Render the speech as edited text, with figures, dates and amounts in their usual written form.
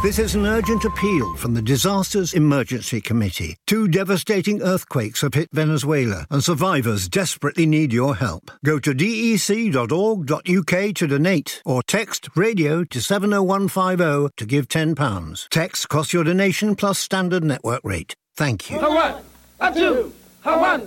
This is an urgent appeal from the Disasters Emergency Committee. 2 devastating earthquakes have hit Venezuela, and survivors desperately need your help. Go to dec.org.uk to donate, or text radio to 70150 to give £10. Text costs your donation plus standard network rate. Thank you. Hawan, Atu, Hawan.